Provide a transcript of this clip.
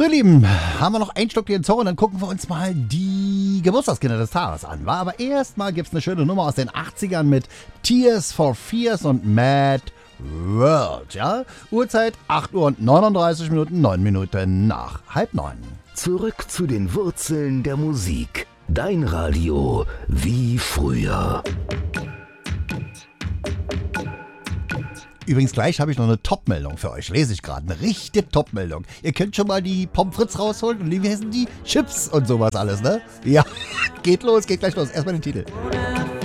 So, ihr Lieben, haben wir noch ein Stück hier in Zoo und dann gucken wir uns mal die Geburtstagskinder des Tages an. War aber erstmal gibt es eine schöne Nummer aus den 80ern mit Tears for Fears und Mad World. Ja? Uhrzeit 8 Uhr und 39 Minuten, 9 Minuten nach 8:30. Zurück zu den Wurzeln der Musik. Dein Radio wie früher. Übrigens, gleich habe ich noch eine Top-Meldung für euch. Lese ich gerade. Eine richtige Top-Meldung. Ihr könnt schon mal die Pommes frites rausholen und wie heißen die? Chips und sowas alles, ne? Ja, geht los, geht gleich los. Erstmal den Titel.